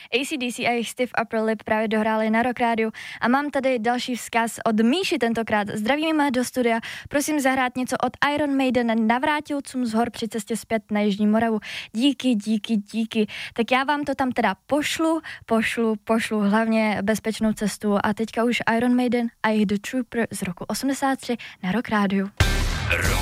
AC/DC a jejich Stiff Upper Lip právě dohráli na Rock Rádiu a mám tady další vzkaz od Míši tentokrát. Zdravíme do studia, prosím zahrát něco od Iron Maiden Navrátilcům z hor při cestě zpět na Jižní Moravu. Díky. Tak já vám to tam teda pošlu, hlavně bezpečnou cestu a teďka už Iron Maiden a jejich The Trooper z roku 83 na Rock Rádiu.